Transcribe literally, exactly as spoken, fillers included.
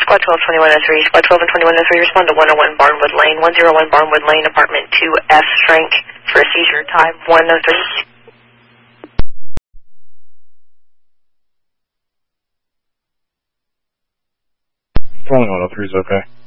Squad twelve twenty-one oh three. Squad twelve and twenty-one oh three, respond to one oh one Barnwood Lane. one oh one Barnwood Lane, apartment two F, Frank, for a seizure, time one oh three. one oh three is okay.